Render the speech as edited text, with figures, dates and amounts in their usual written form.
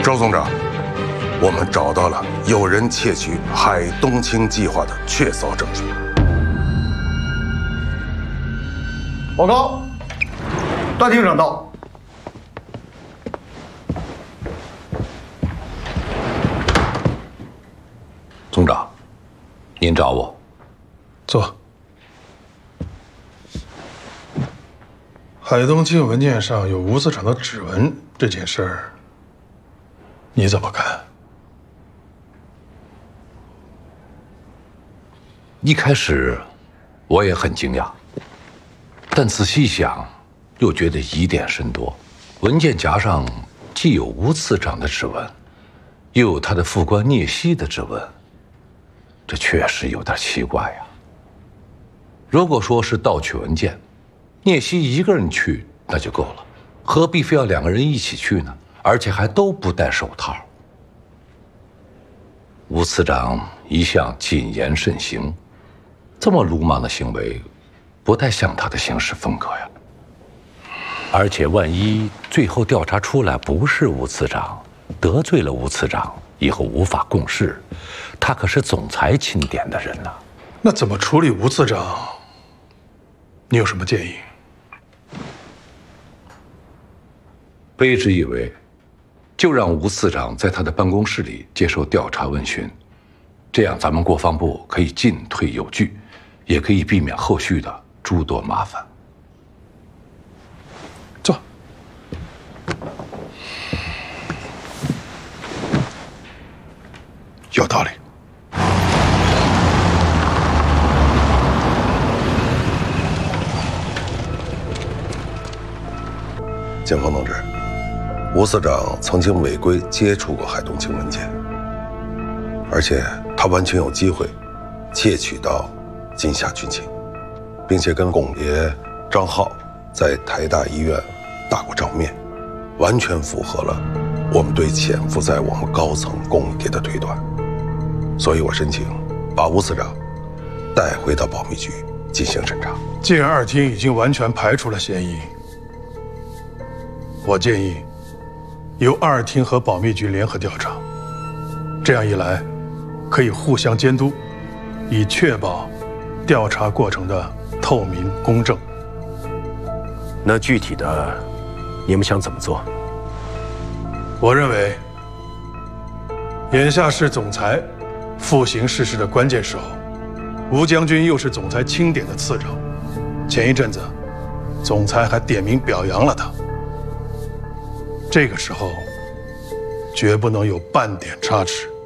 赵总长，我们找到了有人窃取海东青计划的确凿证据。 报告，段厅长到。 总长，您找我。 坐。海东青文件上有吴司长的指纹这件事儿，你怎么看？ 一开始我也很惊讶，但仔细想，又觉得疑点甚多。文件夹上既有吴次长的指纹，又有他的副官聂曦的指纹，这确实有点奇怪呀。如果说是盗取文件，聂曦一个人去那就够了，何必非要两个人一起去呢？而且还都不戴手套。吴次长一向谨言慎行，这么鲁莽的行为，不太像他的行事风格呀。而且万一最后调查出来不是吴次长，得罪了吴次长，以后无法共事，他可是总裁钦点的人呐。 那怎么处理吴次长？你有什么建议？ 卑职以为，就让吴次长在他的办公室里接受调查问询，这样咱们国防部可以进退有据，也可以避免后续的诸多麻烦。 坐。有道理。 建峰同志，吴司长曾经违规接触过海东青文件，而且他完全有机会窃取到金夏军情，并且跟龚爷、张浩在台大医院打过照面，完全符合了我们对潜伏在我们高层龚爷的推断。所以我申请把吴司长带回到保密局进行审查。 既然二厅已经完全排除了嫌疑，我建议由二厅和保密局联合调查，这样一来可以互相监督，以确保调查过程的透明公正。 那具体的，你们想怎么做？ 我认为，眼下是总裁复行视事的关键时候，吴将军又是总裁钦点的次长，前一阵子总裁还点名表扬了他。这个时候，绝不能有半点差池。